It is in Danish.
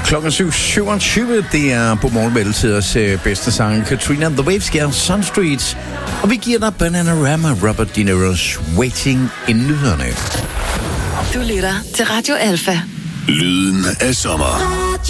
Klokken 7.27, det er på morgenmældelseders bedste sang, Katrina, The Waves giver Sun Streets, og vi giver dig Bananarama, Robert De Niro's Waiting i nyhederne. Du lytter til Radio Alfa. Lyden af sommer.